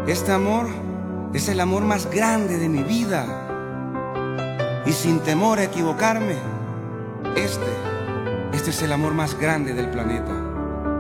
Este amor es el amor más grande de mi vida. Y sin temor a equivocarme, este es el amor más grande del planeta.